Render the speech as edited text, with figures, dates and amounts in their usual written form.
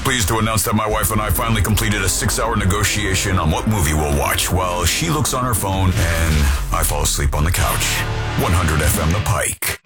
pleased to announce that my wife and I finally completed a 6-hour negotiation on what movie we'll watch while she looks on her phone and I fall asleep on the couch. 100 FM The Pike.